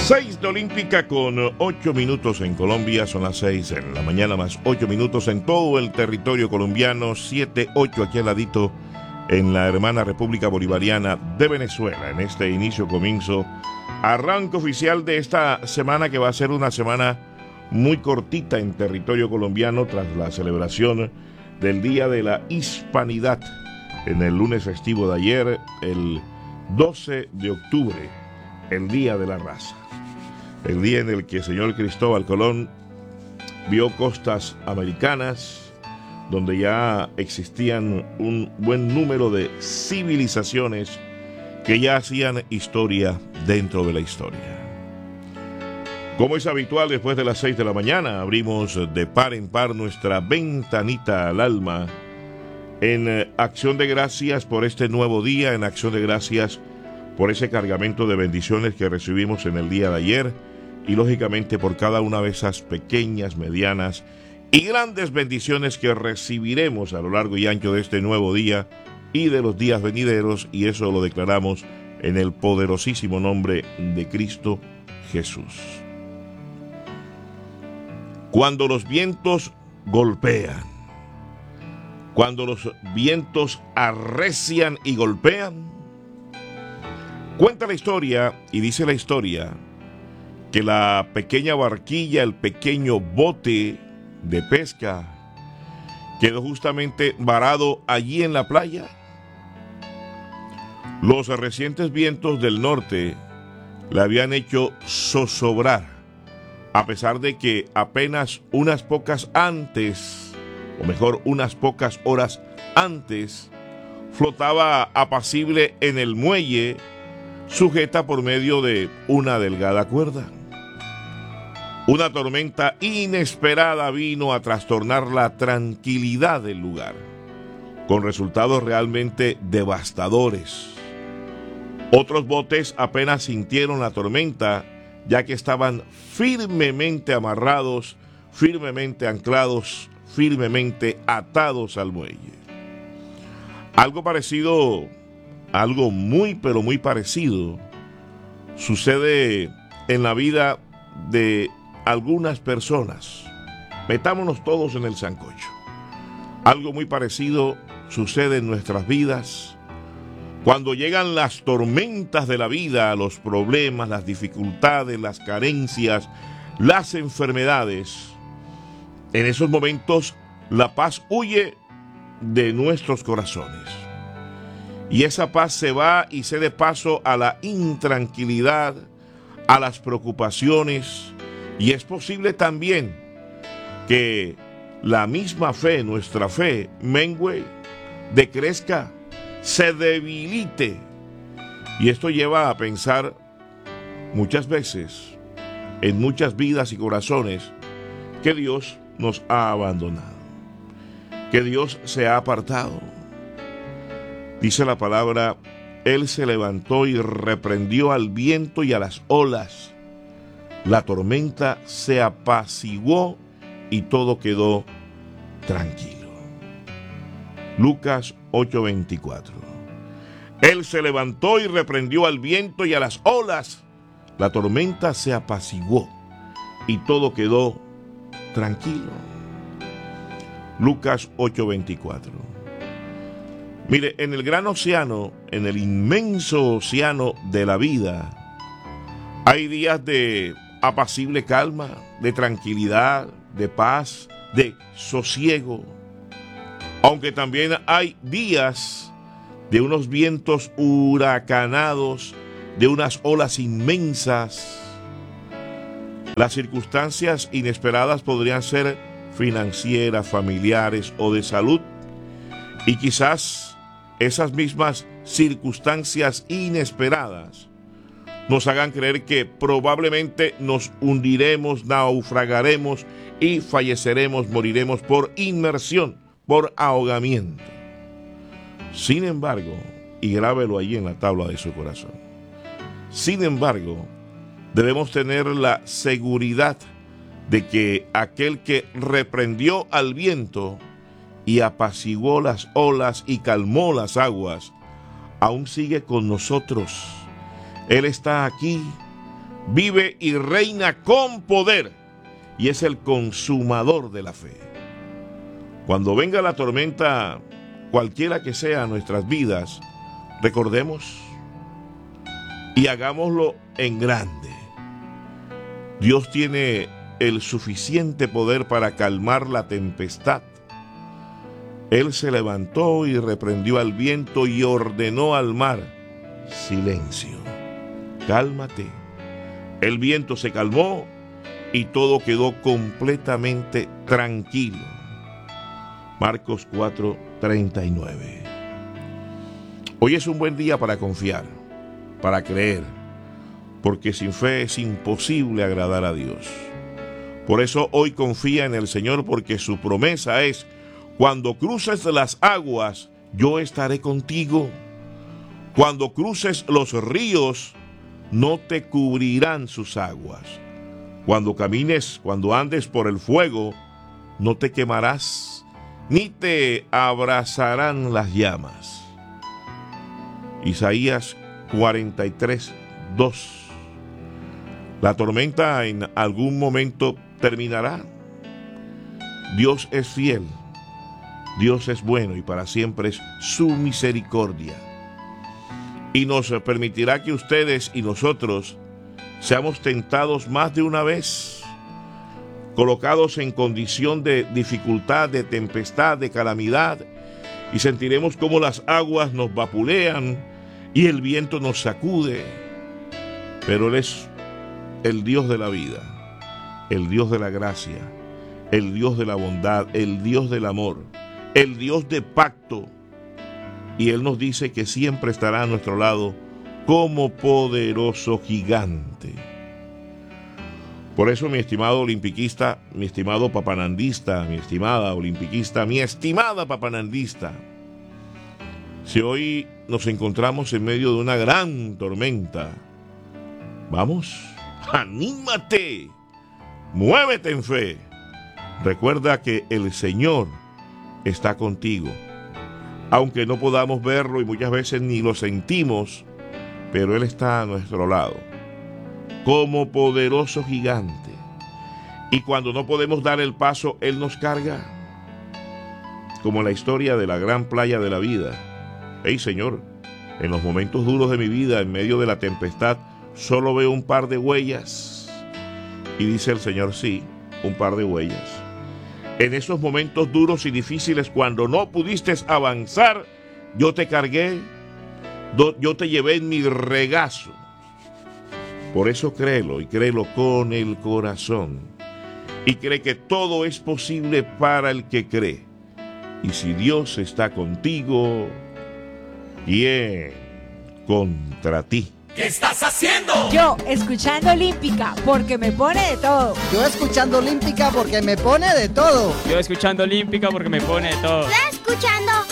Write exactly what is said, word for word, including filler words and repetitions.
Seis de Olímpica con ocho minutos en Colombia, son las seis en la mañana más ocho minutos en todo el territorio colombiano, siete, ocho aquí al ladito en la hermana República Bolivariana de Venezuela. En este inicio, comienzo, arranque oficial de esta semana que va a ser una semana muy cortita en territorio colombiano tras la celebración del Día de la Hispanidad en el lunes festivo de ayer, el doce de octubre, el Día de la Raza. El día en el que el señor Cristóbal Colón vio costas americanas, donde ya existían un buen número de civilizaciones que ya hacían historia dentro de la historia. Como es habitual, después de las seis de la mañana, abrimos de par en par nuestra ventanita al alma en acción de gracias por este nuevo día, en acción de gracias por ese cargamento de bendiciones que recibimos en el día de ayer, y lógicamente por cada una de esas pequeñas, medianas y grandes bendiciones que recibiremos a lo largo y ancho de este nuevo día y de los días venideros, y eso lo declaramos en el poderosísimo nombre de Cristo Jesús. Cuando los vientos golpean, cuando los vientos arrecian y golpean, cuenta la historia y dice la historia que la pequeña barquilla, el pequeño bote de pesca, quedó justamente varado allí en la playa. Los recientes vientos del norte le habían hecho zozobrar, a pesar de que apenas unas pocas antes, o mejor, unas pocas horas antes, flotaba apacible en el muelle, sujeta por medio de una delgada cuerda. Una tormenta inesperada vino a trastornar la tranquilidad del lugar, con resultados realmente devastadores. Otros botes apenas sintieron la tormenta, ya que estaban firmemente amarrados, firmemente anclados, firmemente atados al muelle. Algo parecido, algo muy pero muy parecido, sucede en la vida de algunas personas. Metámonos todos en el sancocho. Algo muy parecido sucede en nuestras vidas cuando llegan las tormentas de la vida, los problemas, las dificultades, las carencias, las enfermedades. En esos momentos la paz huye de nuestros corazones, y esa paz se va y cede paso a la intranquilidad, a las preocupaciones. Y es posible también que la misma fe, nuestra fe, mengüe, decrezca, se debilite. Y esto lleva a pensar muchas veces en muchas vidas y corazones que Dios nos ha abandonado, que Dios se ha apartado. Dice la palabra: Él se levantó y reprendió al viento y a las olas. La tormenta se apaciguó y todo quedó tranquilo. Lucas ocho veinticuatro. Él se levantó y reprendió al viento y a las olas. La tormenta se apaciguó y todo quedó tranquilo. Lucas ocho veinticuatro. Mire, en el gran océano, en el inmenso océano de la vida, hay días de apacible calma, de tranquilidad, de paz, de sosiego. Aunque también hay días de unos vientos huracanados, de unas olas inmensas. Las circunstancias inesperadas podrían ser financieras, familiares o de salud. Y quizás esas mismas circunstancias inesperadas nos hagan creer que probablemente nos hundiremos, naufragaremos y falleceremos, moriremos por inmersión, por ahogamiento. Sin embargo, y grábelo ahí en la tabla de su corazón, sin embargo, debemos tener la seguridad de que aquel que reprendió al viento y apaciguó las olas y calmó las aguas, aún sigue con nosotros. Él está aquí vive y reina con poder y es el consumador de la fe. Cuando venga la tormenta, cualquiera que sea nuestras vidas, recordemos y hagámoslo en grande. Dios tiene el suficiente poder para calmar la tempestad. Él se levantó y reprendió al viento y ordenó al mar: silencio, cálmate. El viento se calmó y todo quedó completamente tranquilo. Marcos cuatro, treinta y nueve. Hoy es un buen día para confiar, para creer, porque sin fe es imposible agradar a Dios. Por eso hoy confía en el Señor, porque su promesa es: cuando cruces las aguas, yo estaré contigo. Cuando cruces los ríos, no te cubrirán sus aguas. Cuando camines, cuando andes por el fuego, no te quemarás, ni te abrazarán las llamas. Isaías cuarenta y tres, dos. La tormenta en algún momento terminará. Dios es fiel. Dios es bueno y para siempre es su misericordia. Y nos permitirá que ustedes y nosotros seamos tentados más de una vez, colocados en condición de dificultad, de tempestad, de calamidad, y sentiremos cómo las aguas nos vapulean y el viento nos sacude. Pero Él es el Dios de la vida, el Dios de la gracia, el Dios de la bondad, el Dios del amor, el Dios de pacto, y Él nos dice que siempre estará a nuestro lado como poderoso gigante. Por eso, mi estimado olimpiquista, mi estimado papanandista, mi estimada olimpiquista, mi estimada papanandista, si hoy nos encontramos en medio de una gran tormenta, vamos, anímate, muévete en fe. Recuerda que el Señor está contigo, aunque no podamos verlo y muchas veces ni lo sentimos, pero Él está a nuestro lado, como poderoso gigante. Y cuando no podemos dar el paso, Él nos carga, como la historia de la gran playa de la vida. Hey, Señor, en los momentos duros de mi vida, en medio de la tempestad, solo veo un par de huellas. Y dice el Señor: sí, un par de huellas. En esos momentos duros y difíciles, cuando no pudiste avanzar, yo te cargué, yo te llevé en mi regazo. Por eso créelo, y créelo con el corazón. Y cree que todo es posible para el que cree. Y si Dios está contigo, ¿quién contra ti? ¿Qué estás haciendo? Yo, escuchando Olímpica, porque me pone de todo. Yo escuchando Olímpica porque me pone de todo. Yo escuchando Olímpica porque me pone de todo. Yo escuchando